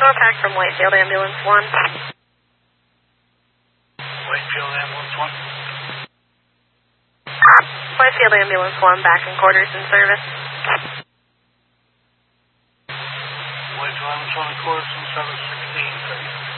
Contact from Whitefield Ambulance 1. Whitefield Ambulance 1. Whitefield Ambulance 1, back in quarters in service. Whitefield Ambulance 1, quarters in service, 1630.